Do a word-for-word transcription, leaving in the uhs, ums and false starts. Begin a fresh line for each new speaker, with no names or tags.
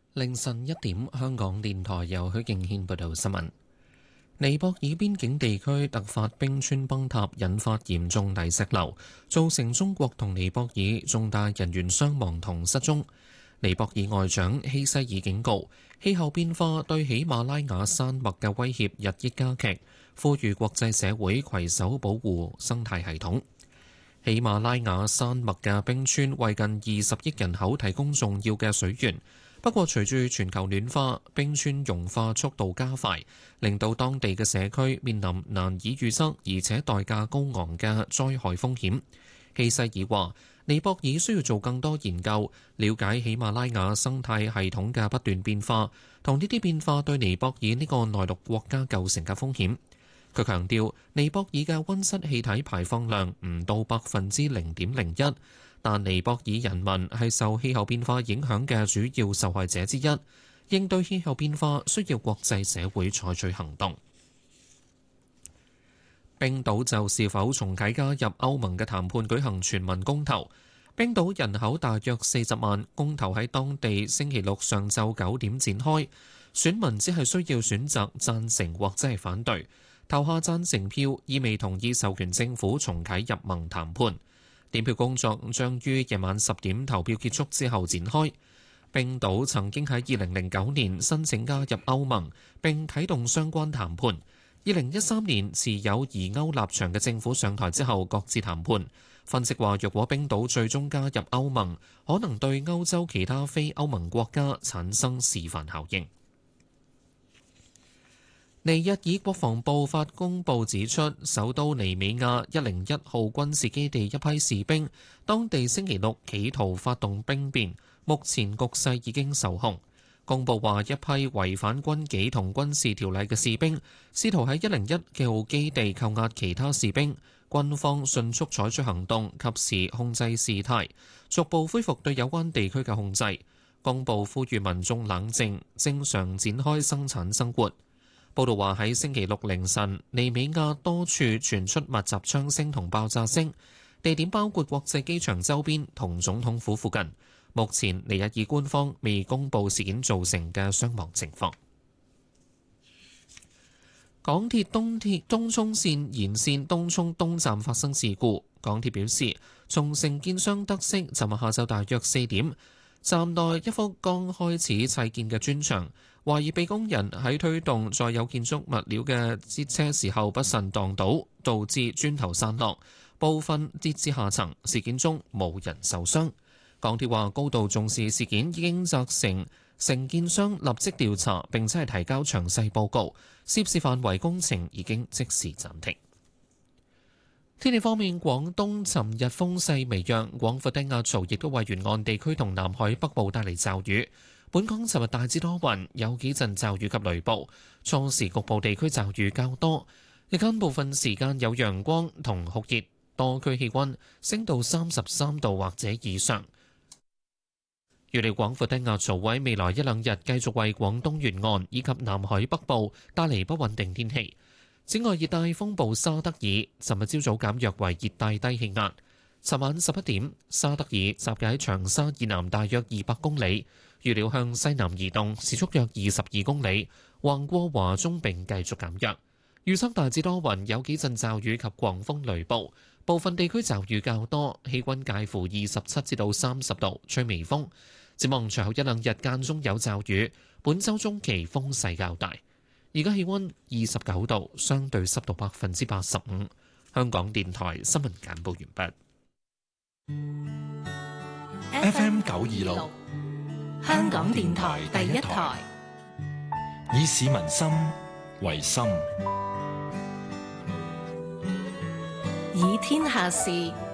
凌晨一點，香港電台由許敬軒報道新聞。尼泊爾邊境地區突發冰川崩塌，引發嚴重泥石流，造成中國同尼泊爾重大人員傷亡同失蹤。尼泊爾外長希西爾警告，氣候變化對喜馬拉雅山脈嘅威脅日益加劇，呼籲國際社會攜手保護生態系統。喜馬拉雅山脈嘅冰川為近二十億人口提供重要嘅水源。不過，隨住全球暖化，冰川融化速度加快，令到當地嘅社區面臨難以預測而且代價高昂嘅災害風險。希西爾話：尼泊爾需要做更多研究，了解喜馬拉雅生態系統嘅不斷變化，同呢啲變化對尼泊爾呢個內陸國家構成嘅風險。佢強調，尼泊爾嘅溫室氣體排放量唔到百分之零點零一。但尼泊爾人民係受氣候變化影響嘅主要受害者之一，應對氣候變化需要國際社會採取行動。冰島就是否重啟加入歐盟嘅談判舉行全民公投。冰島人口大約四十萬，公投喺當地星期六上晝九點展開，選民只係需要選擇贊成或者係反對，投下贊成票意味同意授權政府重啟入盟談判。點票工作將於夜晚十點投票結束之後展開。冰島曾經喺二零零九年申請加入歐盟並啟動相關談判。二零一三年持有疑歐立場嘅政府上台之後，各自談判。分析話，若果冰島最終加入歐盟，可能對歐洲其他非歐盟國家產生示範效應。尼日爾國防部發公報指出，首都尼美亞一零一號軍事基地一批士兵，當地星期六企圖發動兵變，目前局勢已經受控。公報話，一批違反軍紀同軍事條例嘅士兵，試圖喺一零一號基地扣押其他士兵，軍方迅速採取行動，及時控制事態，逐步恢復對有關地區嘅控制。公報呼籲民眾冷靜，正常展開生產生活。報道話，喺星期六凌晨，尼美亞多處傳出密集槍聲同爆炸聲，地點包括國際機場周邊同總統府附近。目前尼日爾官方未公布事件造成嘅傷亡情況。港鐵東鐵東涌線延線東涌東站發生事故，港鐵表示，從承建商得悉，尋日下晝大約四點，站內一幅剛開始砌建嘅磚牆，懷疑被工人喺推動載有建築物料嘅節車時候不慎撞倒，導致磚頭散落，部分跌至下層。事件中冇人受傷。港鐵話高度重視事件，已經責成承建商立即調查，並且係提交詳細報告。涉事範圍工程已經即時暫停。天氣方面，廣東尋日風勢微弱，廣闊低壓槽亦都為沿岸地區同南海北部帶嚟驟雨。本港尋日大致多雲，有幾陣驟雨及雷暴，初時局部地區驟雨較多，日間部分時間有陽光同酷熱，多區氣溫升到三十三度或者以上。預料廣闊低壓槽喺未來一兩日繼續為廣東沿岸以及南海北部帶嚟不穩定天氣。此外，熱帶風暴沙德爾尋日朝早減弱為熱帶低氣壓。尋晚十一點，沙德爾集結喺長沙以南大約二百公里，預料向西南移動，時速約二十二公里，橫過華中並繼續減弱。預測大致多雲，有幾陣驟雨及狂風雷暴，部分地區驟雨較多，氣溫介乎二十七至到三十度，吹微風。展望隨後一兩日間中有驟雨，本週中期風勢較大。而家氣溫二十九度，相對濕度百分之八十五。香港電台新聞簡報完畢。
F M 九二六，香港電台第一台，以市民心為心，
以天下事